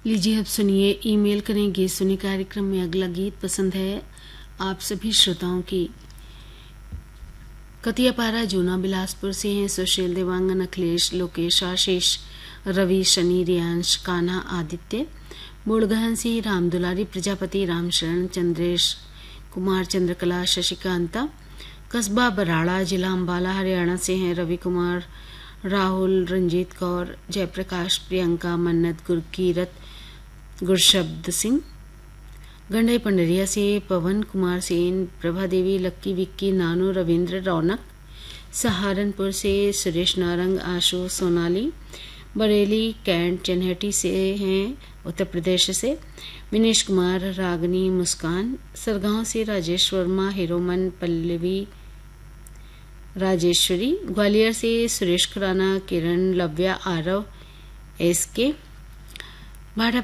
लीजिए अब सुनिए ईमेल करेंगे सुनी कार्यक्रम में अगला गीत पसंद है आप सभी श्रोताओं की। कतियापारा जूना बिलासपुर से हैं सुशील, देवांगन, अखिलेश, लोकेश, आशीष, रवि, शनि, रियांश, कान्हा, आदित्य। मुड़गहन से रामदुलारी, प्रजापति, रामशरण, चंद्रेश कुमार, चंद्रकला, शशिकांता। कस्बा बराड़ा, जिला अम्बाला, हरियाणा से हैं रवि कुमार, राहुल, रंजीत कौर, जयप्रकाश, प्रियंका, मन्नत, गुरकीरत, गुरशब्द सिंह। गंडई पंडरिया से पवन कुमार सेन, प्रभा देवी, लक्की, विक्की, नानू, रविंद्र, रौनक। सहारनपुर से सुरेश नारंग, आशु, सोनाली। बरेली कैंट चनहटी से हैं उत्तर प्रदेश से विनेश कुमार, रागनी, मुस्कान। सरगांव से राजेश वर्मा, हिरोमन, पल्लवी, राजेश्वरी। ग्वालियर से सुरेश खुराना, किरण, लव्या, आरव, एस के। भाटा